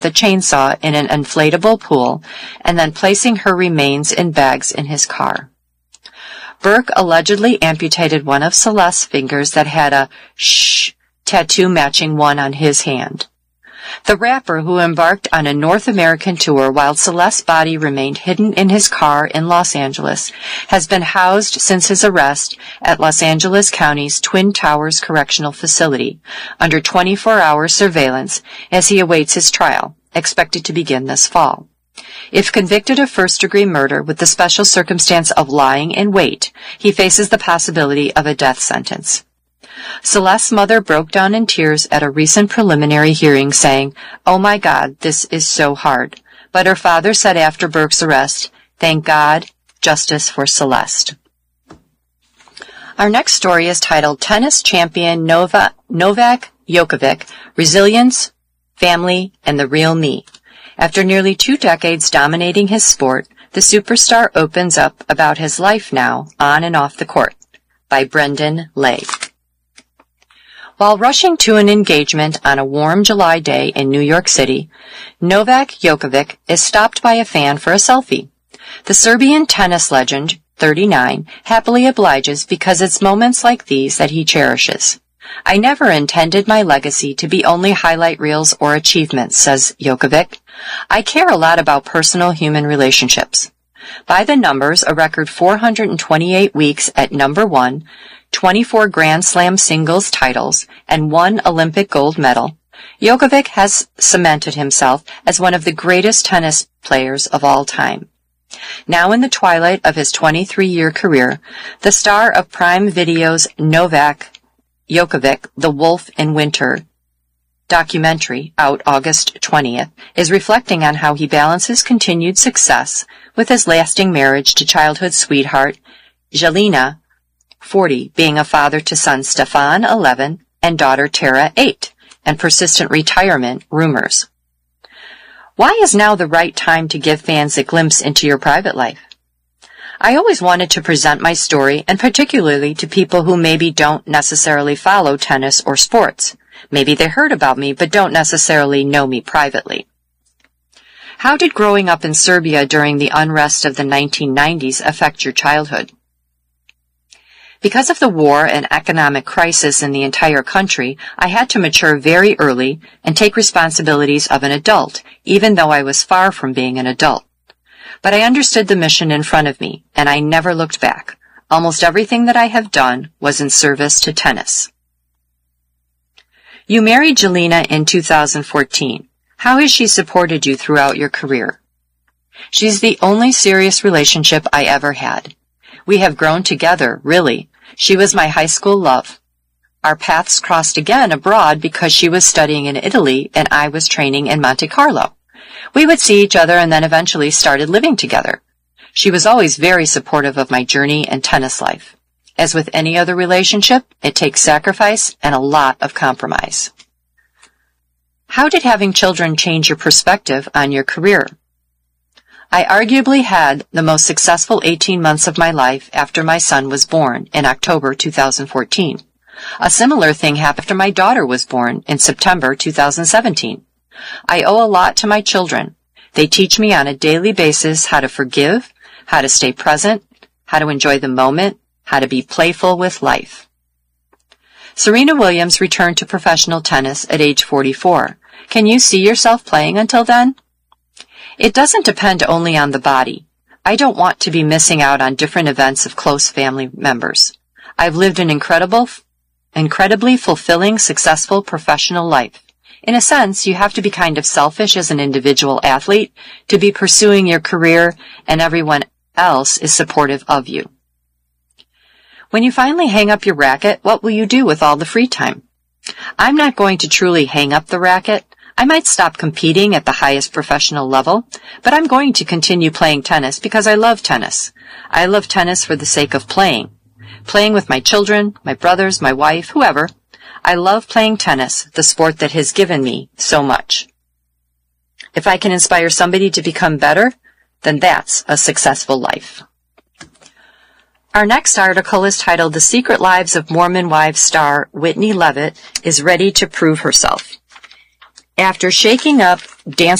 the chainsaw in an inflatable pool and then placing her remains in bags in his car. Burke allegedly amputated one of Celeste's fingers that had a "shh" tattoo matching one on his hand. The rapper, who embarked on a North American tour while Celeste's body remained hidden in his car in Los Angeles, has been housed since his arrest at Los Angeles County's Twin Towers Correctional Facility under 24-hour surveillance as he awaits his trial, expected to begin this fall. If convicted of first-degree murder with the special circumstance of lying in wait, he faces the possibility of a death sentence. Celeste's mother broke down in tears at a recent preliminary hearing, saying, "Oh my God, this is so hard." But her father said after Burke's arrest, "Thank God, justice for Celeste." Our next story is titled Tennis Champion Novak Djokovic, Resilience, Family, and the Real Me. After nearly 2 decades dominating his sport, the superstar opens up about his life now, on and off the court, by Brendan Lay. While rushing to an engagement on a warm July day in New York City, Novak Djokovic is stopped by a fan for a selfie. The Serbian tennis legend, 39, happily obliges because it's moments like these that he cherishes. "I never intended my legacy to be only highlight reels or achievements," says Djokovic. "I care a lot about personal human relationships." By the numbers, a record 428 weeks at number 1, 24 Grand Slam singles titles, and 1 Olympic gold medal, Djokovic has cemented himself as one of the greatest tennis players of all time. Now in the twilight of his 23-year career, the star of Prime Video's Novak Djokovic, The Wolf in Winter documentary, out August 20th, is reflecting on how he balances continued success with his lasting marriage to childhood sweetheart Jelena, 40, being a father to son Stefan, 11, and daughter Tara, 8, and persistent retirement rumors. Why is now the right time to give fans a glimpse into your private life? I always wanted to present my story, and particularly to people who maybe don't necessarily follow tennis or sports. Maybe they heard about me but don't necessarily know me privately. How did growing up in Serbia during the unrest of the 1990s affect your childhood? Because of the war and economic crisis in the entire country, I had to mature very early and take responsibilities of an adult, even though I was far from being an adult. But I understood the mission in front of me, and I never looked back. Almost everything that I have done was in service to tennis. You married Jelena in 2014. How has she supported you throughout your career? She's the only serious relationship I ever had. We have grown together, really. She was my high school love. Our paths crossed again abroad because she was studying in Italy and I was training in Monte Carlo. We would see each other and then eventually started living together. She was always very supportive of my journey and tennis life. As with any other relationship, it takes sacrifice and a lot of compromise. How did having children change your perspective on your career? I arguably had the most successful 18 months of my life after my son was born in October 2014. A similar thing happened after my daughter was born in September 2017. I owe a lot to my children. They teach me on a daily basis how to forgive, how to stay present, how to enjoy the moment, how to be playful with life. Serena Williams returned to professional tennis at age 44. Can you see yourself playing until then? It doesn't depend only on the body. I don't want to be missing out on different events of close family members. I've lived an incredibly fulfilling, successful professional life. In a sense, you have to be kind of selfish as an individual athlete to be pursuing your career, and everyone else is supportive of you. When you finally hang up your racket, what will you do with all the free time? I'm not going to truly hang up the racket. I might stop competing at the highest professional level, but I'm going to continue playing tennis because I love tennis. I love tennis for the sake of playing with my children, my brothers, my wife, whoever. I love playing tennis, the sport that has given me so much. If I can inspire somebody to become better, then that's a successful life. Our next article is titled The Secret Lives of Mormon Wives star Whitney Levitt is ready to prove herself. After shaking up dancing